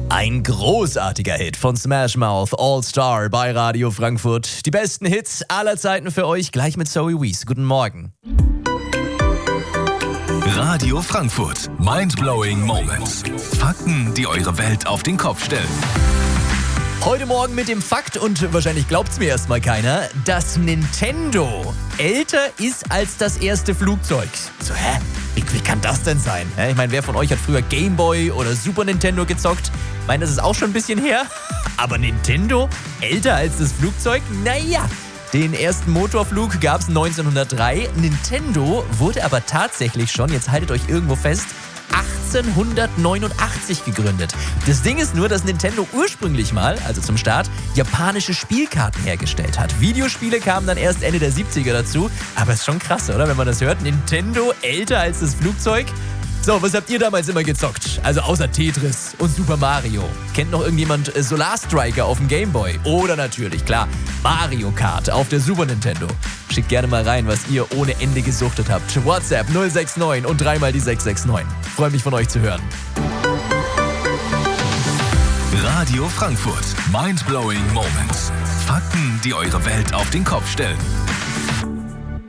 Ein großartiger Hit von Smash Mouth, All Star bei Radio Frankfurt. Die besten Hits aller Zeiten für euch, gleich mit Zoe Wees. Guten Morgen. Radio Frankfurt. Mindblowing Moments. Fakten, die eure Welt auf den Kopf stellen. Heute Morgen mit dem Fakt, und wahrscheinlich glaubt's mir erstmal keiner, dass Nintendo älter ist als das erste Flugzeug. So, Wie kann das denn sein? Ich meine, wer von euch hat früher Game Boy oder Super Nintendo gezockt? Ich meine, das ist auch schon ein bisschen her. Aber Nintendo älter als das Flugzeug? Naja. Den ersten Motorflug gab's 1903. Nintendo wurde aber tatsächlich schon, jetzt haltet euch irgendwo fest, 1889 gegründet. Das Ding ist nur, dass Nintendo ursprünglich mal, also zum Start, japanische Spielkarten hergestellt hat. Videospiele kamen dann erst Ende der 70er dazu. Aber ist schon krass, oder? Wenn man das hört. Nintendo älter als das Flugzeug. So, was habt ihr damals immer gezockt? Also außer Tetris und Super Mario. Kennt noch irgendjemand Solar Striker auf dem Game Boy? Oder natürlich, klar, Mario Kart auf der Super Nintendo. Schickt gerne mal rein, was ihr ohne Ende gesuchtet habt. WhatsApp 069 und dreimal die 669. Freue mich von euch zu hören. Radio Frankfurt. Mindblowing Moments. Fakten, die eure Welt auf den Kopf stellen.